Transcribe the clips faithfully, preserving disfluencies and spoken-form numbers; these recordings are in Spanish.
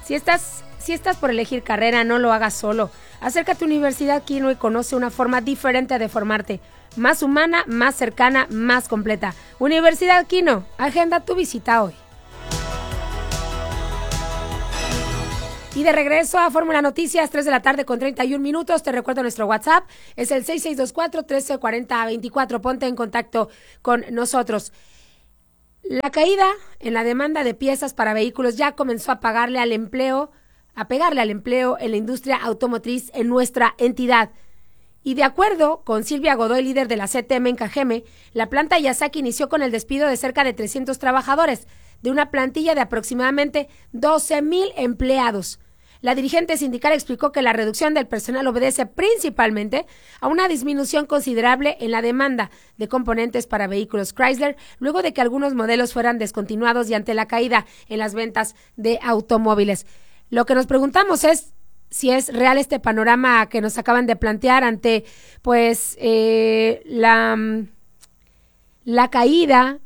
Si estás, si estás por elegir carrera, no lo hagas solo. Acércate a Universidad Quino y conoce una forma diferente de formarte. Más humana, más cercana, más completa. Universidad Quino, agenda tu visita hoy. Y de regreso a Fórmula Noticias, tres de la tarde con treinta y un minutos. Te recuerdo nuestro WhatsApp, es el seis seis dos cuatro, uno tres cuatro cero, veinticuatro. Ponte en contacto con nosotros. La caída en la demanda de piezas para vehículos ya comenzó a pagarle al empleo, a pegarle al empleo en la industria automotriz en nuestra entidad. Y de acuerdo con Silvia Godoy, líder de la C T M en Cajeme, la planta Yazaki inició con el despido de cerca de trescientos trabajadores, de una plantilla de aproximadamente doce mil empleados. La dirigente sindical explicó que la reducción del personal obedece principalmente a una disminución considerable en la demanda de componentes para vehículos Chrysler, luego de que algunos modelos fueran descontinuados y ante la caída en las ventas de automóviles. Lo que nos preguntamos es si es real este panorama que nos acaban de plantear ante pues eh, la, la caída,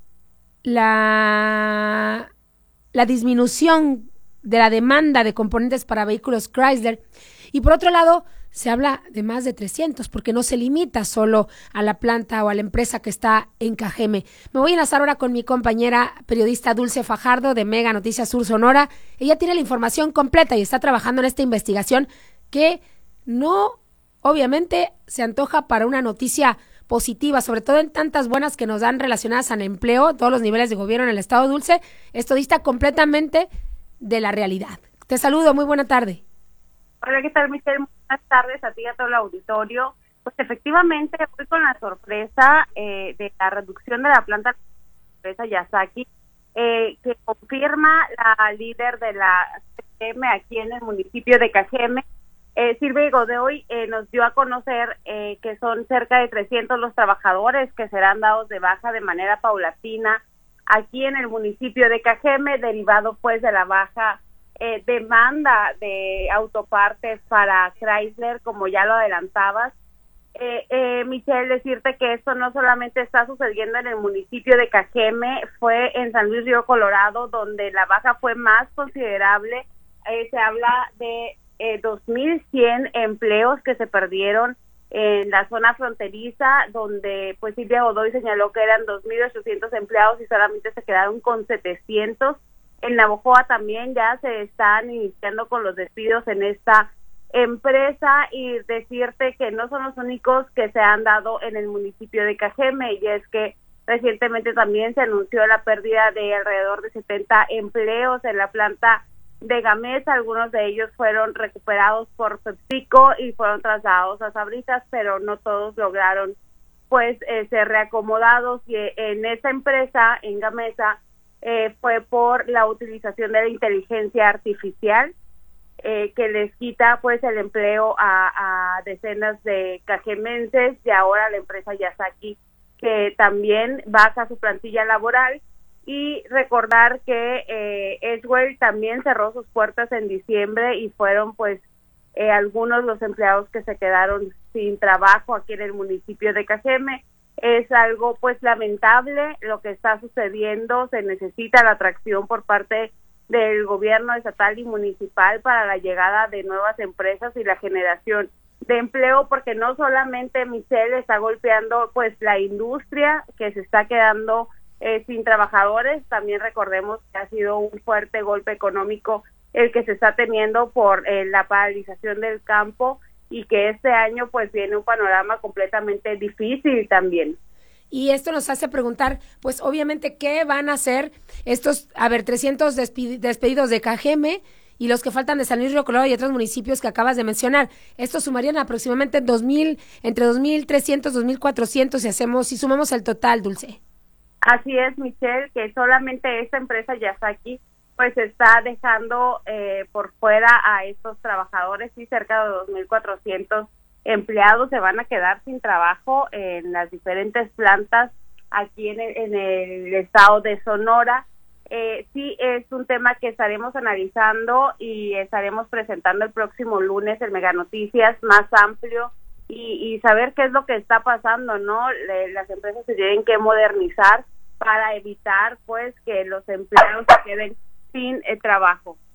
la, la disminución de la demanda de componentes para vehículos Chrysler. Y por otro lado, se habla de más de trescientos, porque no se limita solo a la planta o a la empresa que está en Cajeme. Me voy a enlazar ahora con mi compañera periodista Dulce Fajardo de Mega Noticias Sur Sonora. Ella tiene la información completa y está trabajando en esta investigación que no, obviamente, se antoja para una noticia positiva, sobre todo en tantas buenas que nos dan relacionadas al empleo, todos los niveles de gobierno en el estado. Dulce, esto dista completamente de la realidad. Te saludo, muy buena tarde. Hola, ¿qué tal, Michelle? Buenas tardes a ti y a todo el auditorio. Pues efectivamente, voy con la sorpresa eh, de la reducción de la planta de la empresa Yazaki, eh, que confirma la líder de la C T M aquí en el municipio de Cajeme. Eh, Silvia Godoy eh, nos dio a conocer eh, que son cerca de trescientos los trabajadores que serán dados de baja de manera paulatina aquí en el municipio de Cajeme, derivado pues de la baja eh, demanda de autopartes para Chrysler, como ya lo adelantabas. Eh, eh, Michelle, decirte que esto no solamente está sucediendo en el municipio de Cajeme, fue en San Luis Río Colorado, donde la baja fue más considerable. Eh, se habla de eh, dos mil cien empleos que se perdieron en la zona fronteriza, donde pues Silvia Godoy señaló que eran dos mil ochocientos empleados y solamente se quedaron con setecientos. En Navojoa también ya se están iniciando con los despidos en esta empresa, y decirte que no son los únicos que se han dado en el municipio de Cajeme, y es que recientemente también se anunció la pérdida de alrededor de setenta empleos en la planta de Gamesa. Algunos de ellos fueron recuperados por PepsiCo y fueron trasladados a Sabritas, pero no todos lograron pues eh, ser reacomodados, y eh, en esa empresa, en Gamesa, eh, fue por la utilización de la inteligencia artificial eh, que les quita pues el empleo a, a decenas de cajemenses, y ahora la empresa Yazaki, que también baja su plantilla laboral. Y recordar que eh, Edgewell también cerró sus puertas en diciembre, y fueron pues eh, algunos los empleados que se quedaron sin trabajo aquí en el municipio de Cajeme. Es algo pues lamentable lo que está sucediendo. Se necesita la atracción por parte del gobierno estatal y municipal para la llegada de nuevas empresas y la generación de empleo, porque no solamente, Michelle, está golpeando pues la industria, que se está quedando Eh, sin trabajadores. También recordemos que ha sido un fuerte golpe económico el que se está teniendo por eh, la paralización del campo, y que este año pues viene un panorama completamente difícil también. Y esto nos hace preguntar, pues obviamente, ¿qué van a hacer estos, a ver, trescientos despid- despedidos de Cajeme y los que faltan de San Luis Río Colorado y otros municipios que acabas de mencionar? Estos sumarían aproximadamente dos mil, entre dos mil trescientos, dos mil cuatrocientos, si hacemos, si sumamos el total, Dulce. Así es, Michelle, que solamente esta empresa Yazaki pues está dejando eh, por fuera a estos trabajadores, y cerca de dos mil cuatrocientos empleados se van a quedar sin trabajo en las diferentes plantas aquí en el, en el estado de Sonora. Eh, sí, es un tema que estaremos analizando y estaremos presentando el próximo lunes en Mega Noticias más amplio, y, y saber qué es lo que está pasando, ¿no? Le, las empresas se tienen que modernizar para evitar pues que los empleados se queden sin eh, trabajo.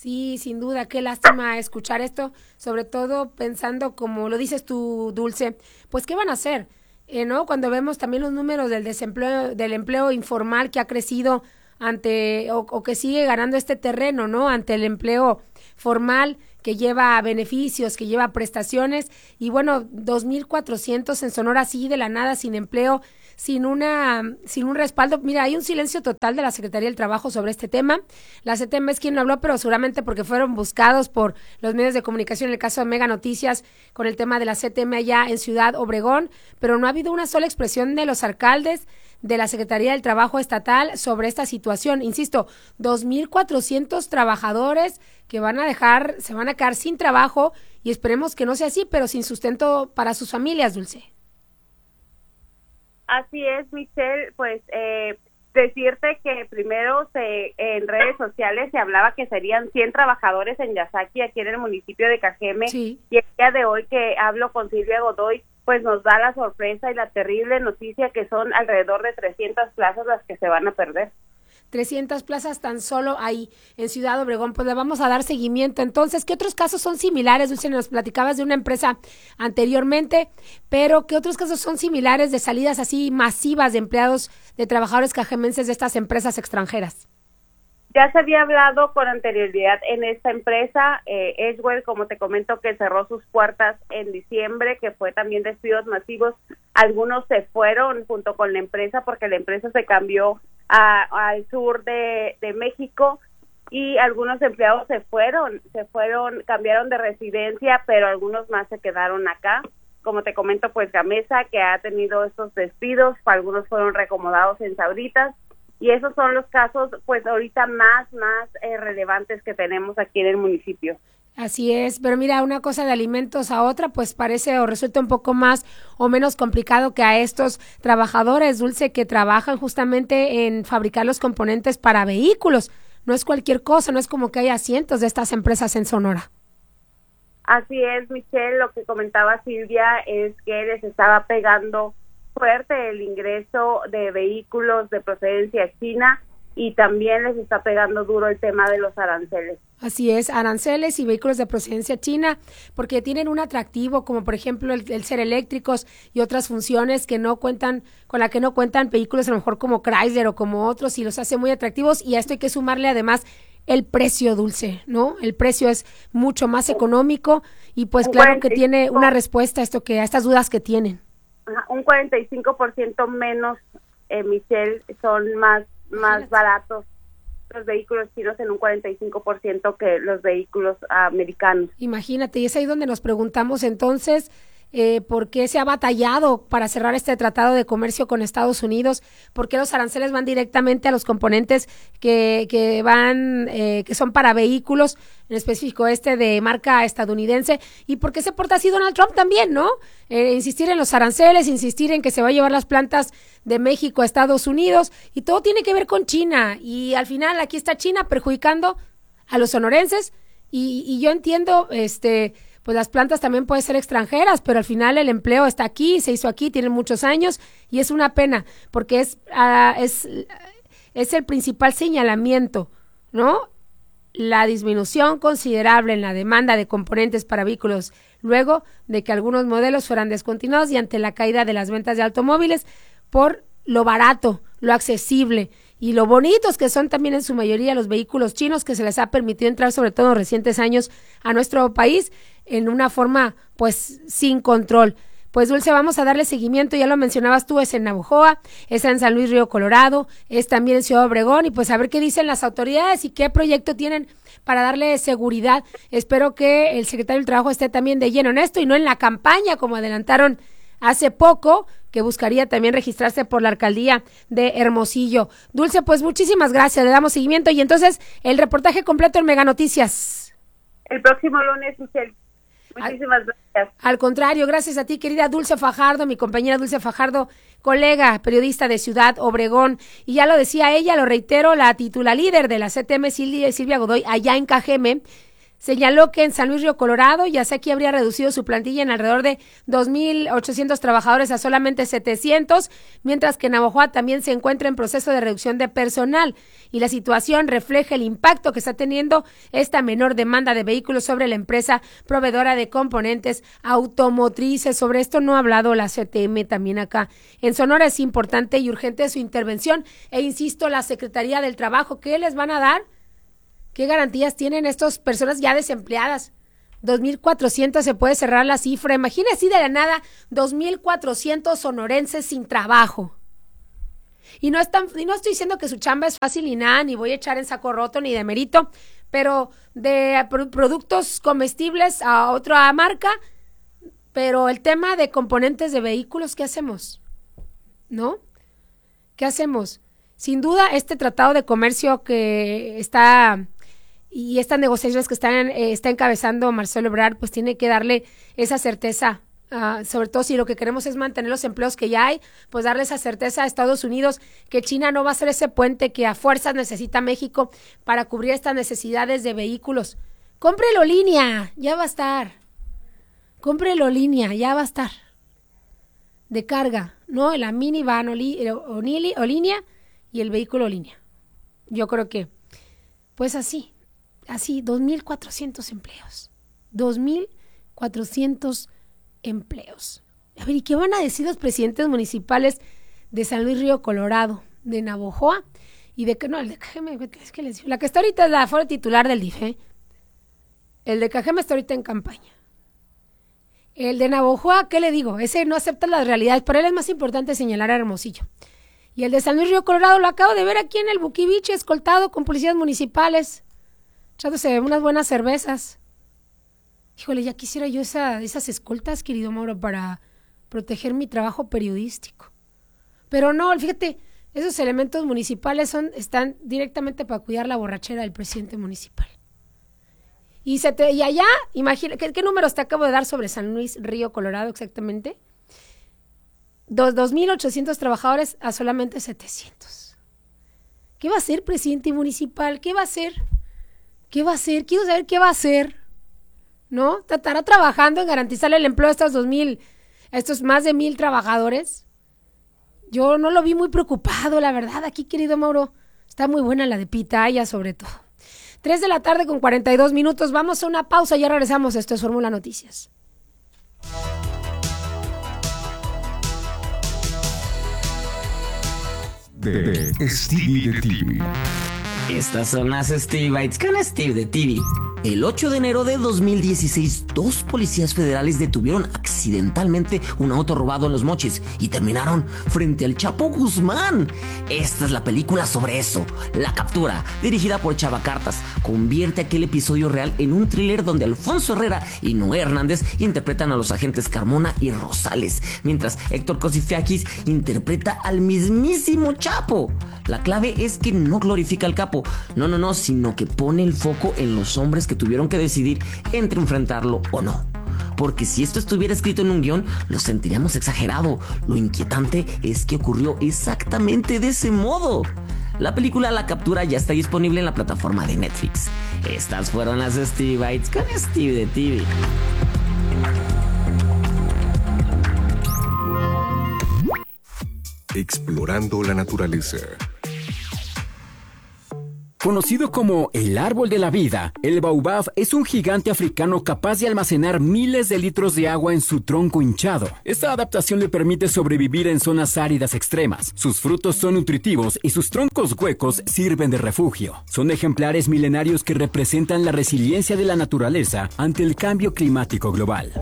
Sí, sin duda, qué lástima escuchar esto, sobre todo pensando, como lo dices tú, Dulce, pues ¿qué van a hacer? Eh, ¿no? Cuando vemos también los números del desempleo, del empleo informal que ha crecido ante, o, o que sigue ganando este terreno, ¿no? Ante el empleo formal que lleva beneficios, que lleva prestaciones, y bueno, dos mil cuatrocientos en Sonora así de la nada, sin empleo, sin una, sin un respaldo. Mira, hay un silencio total de la Secretaría del Trabajo sobre este tema. La C T M es quien no habló, pero seguramente porque fueron buscados por los medios de comunicación, en el caso de Mega Noticias, con el tema de la C T M allá en Ciudad Obregón, pero no ha habido una sola expresión de los alcaldes, de la Secretaría del Trabajo Estatal sobre esta situación. Insisto, dos mil cuatrocientos trabajadores que van a dejar, se van a quedar sin trabajo, y esperemos que no sea así, pero sin sustento para sus familias, Dulce. Así es, Michelle, pues eh, decirte que primero se en redes sociales se hablaba que serían cien trabajadores en Yasaki, aquí en el municipio de Cajeme, sí. Y el día de hoy que hablo con Silvia Godoy, pues nos da la sorpresa y la terrible noticia que son alrededor de trescientas plazas las que se van a perder. trescientas plazas tan solo ahí en Ciudad Obregón, pues le vamos a dar seguimiento. Entonces, ¿qué otros casos son similares? Dulce, nos platicabas de una empresa anteriormente, pero ¿qué otros casos son similares de salidas así masivas de empleados, de trabajadores cajemenses de estas empresas extranjeras? Ya se había hablado con anterioridad en esta empresa, eh, Edgewell, como te comento, que cerró sus puertas en diciembre, que fue también despidos masivos. Algunos se fueron junto con la empresa porque la empresa se cambió a, al sur de, de México, y algunos empleados se fueron, se fueron, cambiaron de residencia, pero algunos más se quedaron acá. Como te comento, pues Gamesa, que ha tenido estos despidos, algunos fueron reacomodados en Sabritas. Y esos son los casos, pues ahorita más, más eh, relevantes que tenemos aquí en el municipio. Así es, pero mira, una cosa de alimentos a otra, pues parece o resulta un poco más o menos complicado que a estos trabajadores, Dulce, que trabajan justamente en fabricar los componentes para vehículos. No es cualquier cosa, no es como que haya cientos de estas empresas en Sonora. Así es, Michelle, lo que comentaba Silvia es que les estaba pegando fuerte el ingreso de vehículos de procedencia china, y también les está pegando duro el tema de los aranceles. Así es, aranceles y vehículos de procedencia china, porque tienen un atractivo, como por ejemplo el, el ser eléctricos y otras funciones que no cuentan, con la que no cuentan vehículos a lo mejor como Chrysler o como otros, y los hace muy atractivos. Y a esto hay que sumarle además el precio, Dulce, ¿no? El precio es mucho más económico, y pues claro que tiene una respuesta a esto, que a estas dudas que tienen. Un cuarenta y cinco por ciento menos, eh, Michelle, son más, más baratos los vehículos chinos en un cuarenta y cinco por ciento que los vehículos americanos. Imagínate, y es ahí donde nos preguntamos entonces, eh, ¿por qué se ha batallado para cerrar este tratado de comercio con Estados Unidos? ¿Por qué los aranceles van directamente a los componentes que, que van, eh, que son para vehículos, en específico este de marca estadounidense? ¿Y por qué se porta así Donald Trump también, no? Eh, insistir en los aranceles, insistir en que se va a llevar las plantas de México a Estados Unidos, y todo tiene que ver con China, y al final aquí está China perjudicando a los sonorenses, y, y yo entiendo, este... pues las plantas también pueden ser extranjeras, pero al final el empleo está aquí, se hizo aquí, tiene muchos años, y es una pena, porque es, uh, es, es el principal señalamiento, ¿no? La disminución considerable en la demanda de componentes para vehículos, luego de que algunos modelos fueran descontinuados y ante la caída de las ventas de automóviles por lo barato, lo accesible y lo bonitos que son también en su mayoría los vehículos chinos, que se les ha permitido entrar sobre todo en recientes años a nuestro país en una forma pues sin control. Pues Dulce, vamos a darle seguimiento, ya lo mencionabas tú, es en Navojoa, es en San Luis Río Colorado, es también en Ciudad Obregón, y pues a ver qué dicen las autoridades y qué proyecto tienen para darle seguridad. Espero que el secretario del Trabajo esté también de lleno en esto y no en la campaña como adelantaron hace poco, que buscaría también registrarse por la alcaldía de Hermosillo. Dulce, pues muchísimas gracias, le damos seguimiento, y entonces el reportaje completo en Mega Noticias. El próximo lunes, Michelle. Muchísimas al, gracias. Al contrario, gracias a ti, querida Dulce Fajardo, mi compañera Dulce Fajardo, colega, periodista de Ciudad Obregón. Y ya lo decía ella, lo reitero, la titular líder de la C T M, Silvia, Silvia Godoy, allá en Cajeme, señaló que en San Luis Río Colorado, Yasaki habría reducido su plantilla en alrededor de dos mil ochocientos trabajadores a solamente setecientos, mientras que Navojoa también se encuentra en proceso de reducción de personal, y la situación refleja el impacto que está teniendo esta menor demanda de vehículos sobre la empresa proveedora de componentes automotrices. Sobre esto no ha hablado la C T M también acá. En Sonora es importante y urgente su intervención, e insisto, la Secretaría del Trabajo, ¿qué les van a dar? ¿Qué garantías tienen estas personas ya desempleadas? dos mil cuatrocientos se puede cerrar la cifra. Imagínense así de la nada, dos mil cuatrocientos sonorenses sin trabajo. Y no, es tan, y no estoy diciendo que su chamba es fácil ni nada, ni voy a echar en saco roto ni de mérito, pero de pro- productos comestibles a otra marca, pero el tema de componentes de vehículos, ¿qué hacemos? ¿No? ¿Qué hacemos? Sin duda, este tratado de comercio que está... y estas negociaciones que están eh, está encabezando Marcelo Ebrard, pues tiene que darle esa certeza, uh, sobre todo si lo que queremos es mantener los empleos que ya hay, pues darle esa certeza a Estados Unidos que China no va a ser ese puente que a fuerzas necesita México para cubrir estas necesidades de vehículos. Cómprelo línea, ya va a estar. Cómprelo línea, ya va a estar. De carga, ¿no? La minivan o, li, o, o, o línea y el vehículo línea. Yo creo que, pues así. Así, dos mil cuatrocientos empleos. dos mil cuatrocientos empleos. A ver, ¿y qué van a decir los presidentes municipales de San Luis Río Colorado, de Navojoa y de que no, el de Cajeme, es que les digo, la que está ahorita es la fue titular del D I F, ¿eh? El de Cajeme está ahorita en campaña. El de Navojoa, ¿qué le digo? Ese no acepta las realidades, para él es más importante señalar a Hermosillo. Y el de San Luis Río Colorado lo acabo de ver aquí en el Buquiviche, escoltado con policías municipales, echándose unas buenas cervezas. Híjole, ya quisiera yo esa, esas escoltas, querido Mauro, para proteger mi trabajo periodístico. Pero no, fíjate, esos elementos municipales son, están directamente para cuidar la borrachera del presidente municipal. Y, se te, y allá, imagina, ¿qué, ¿qué números te acabo de dar sobre San Luis Río Colorado exactamente? dos mil ochocientos trabajadores a solamente setecientos. ¿Qué va a hacer presidente municipal? ¿Qué va a hacer? ¿Qué va a hacer? Quiero saber qué va a hacer, ¿no? ¿Estará trabajando en garantizarle el empleo a estos dos mil, a estos más de mil trabajadores? Yo no lo vi muy preocupado, la verdad, aquí, querido Mauro. Está muy buena la de pitaya, sobre todo. Tres de la tarde con cuarenta y dos minutos. Vamos a una pausa, ya regresamos. Esto es Fórmula Noticias. De Stevie de T V. Estas son las Stevie Bites con Steve de T V. El ocho de enero de dos mil dieciséis, dos policías federales detuvieron accidentalmente un auto robado en Los Mochis y terminaron frente al Chapo Guzmán. Esta es la película sobre eso. La captura, dirigida por Chava Cartas, convierte aquel episodio real en un thriller donde Alfonso Herrera y Noé Hernández interpretan a los agentes Carmona y Rosales, mientras Héctor Cosifiakis interpreta al mismísimo Chapo. La clave es que no glorifica al capo, no, no, no, sino que pone el foco en los hombres que tuvieron que decidir entre enfrentarlo o no. Porque si esto estuviera escrito en un guión, lo sentiríamos exagerado. Lo inquietante es que ocurrió exactamente de ese modo. La película La Captura ya está disponible en la plataforma de Netflix. Estas fueron las Stevie Bites con Steve de T V. Explorando la naturaleza. Conocido como el árbol de la vida, el baobab es un gigante africano capaz de almacenar miles de litros de agua en su tronco hinchado. Esta adaptación le permite sobrevivir en zonas áridas extremas. Sus frutos son nutritivos y sus troncos huecos sirven de refugio. Son ejemplares milenarios que representan la resiliencia de la naturaleza ante el cambio climático global.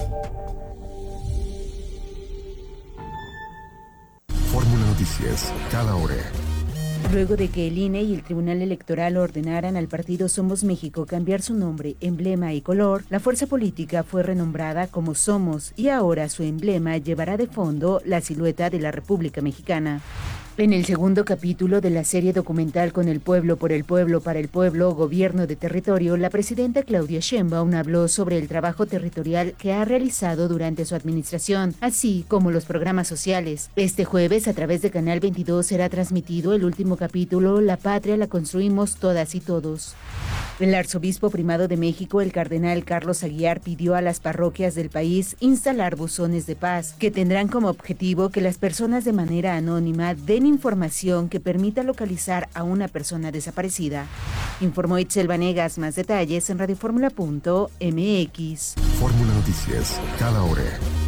Fórmula Noticias, cada hora. Luego de que el I N E y el Tribunal Electoral ordenaran al partido Somos México cambiar su nombre, emblema y color, la fuerza política fue renombrada como Somos y ahora su emblema llevará de fondo la silueta de la República Mexicana. En el segundo capítulo de la serie documental Con el pueblo, por el pueblo, para el pueblo, Gobierno de Territorio, la presidenta Claudia Sheinbaum habló sobre el trabajo territorial que ha realizado durante su administración, así como los programas sociales. Este jueves, a través de Canal veintidós, será transmitido el último capítulo, La patria la construimos todas y todos. El arzobispo primado de México, el cardenal Carlos Aguiar, pidió a las parroquias del país instalar buzones de paz, que tendrán como objetivo que las personas de manera anónima den información que permita localizar a una persona desaparecida. Informó Itzel Vanegas. Más detalles en radioformula punto m x. Fórmula Noticias, cada hora.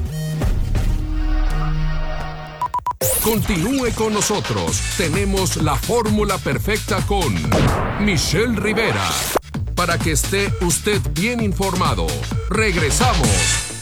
Continúe con nosotros. Tenemos la fórmula perfecta con Michelle Rivera. Para que esté usted bien informado. Regresamos.